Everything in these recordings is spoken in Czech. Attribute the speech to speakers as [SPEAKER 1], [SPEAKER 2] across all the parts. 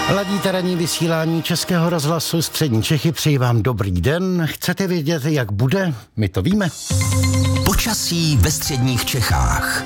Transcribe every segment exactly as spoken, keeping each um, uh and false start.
[SPEAKER 1] Ladíte ranní vysílání Českého rozhlasu Střední Čechy. Přeji vám dobrý den. Chcete vědět, jak bude? My to víme.
[SPEAKER 2] Počasí ve středních Čechách.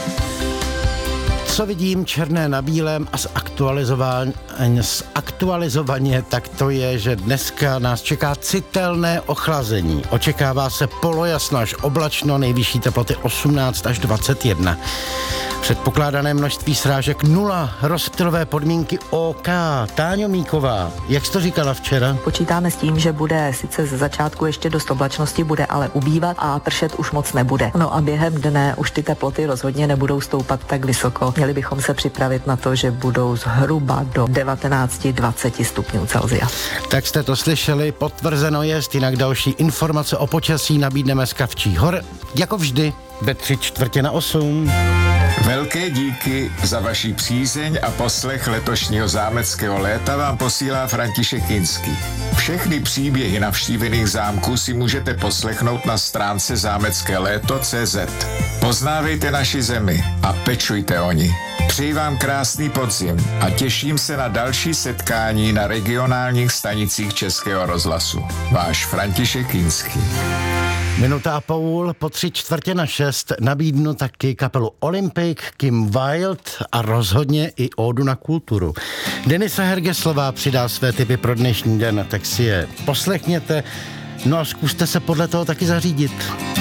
[SPEAKER 1] Co vidím černé na bílém a zaktualizovaně, zaktualizovaně, tak to je, že dneska nás čeká citelné ochlazení. Očekává se polojasno až oblačno, nejvyšší teploty osmnáct až dvacet jedna. Předpokládané množství srážek nula, rozptylové podmínky OK. Táňo Míková, jak jsi to říkala včera?
[SPEAKER 3] Počítáme s tím, že bude sice ze začátku ještě dost oblačnosti, bude ale ubývat a pršet už moc nebude. No a během dne už ty teploty rozhodně nebudou stoupat tak vysoko. Měli bychom se připravit na to, že budou zhruba do devatenáct dvacet stupňů Celsia.
[SPEAKER 1] Tak jste to slyšeli, potvrzeno jest, jinak další informace o počasí nabídneme z Kavčích hor, jako vždy ve tři čtvrtě na osm.
[SPEAKER 4] Velké díky za vaši přízeň a poslech letošního zámeckého léta vám posílá František Kinský. Všechny příběhy navštívených zámků si můžete poslechnout na stránce zámecké léto tečka cé zet. Poznávejte naši zemi a pečujte o ní. Přeji vám krásný podzim a těším se na další setkání na regionálních stanicích Českého rozhlasu. Váš František Kinský.
[SPEAKER 1] Minuta a půl po tři čtvrtě na šest nabídnu taky kapelu Olympic, Kim Wilde a rozhodně i ódu na kulturu. Denisa Hergeslová přidá své tipy pro dnešní den, tak si je poslechněte, no a zkuste se podle toho taky zařídit.